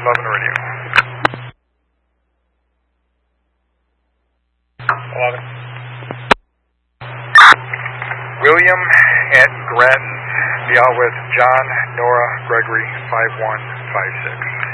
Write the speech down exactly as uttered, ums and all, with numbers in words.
eleven radio. eleven. William at Grattan, be out with John, Nora, Gregory, five one five six.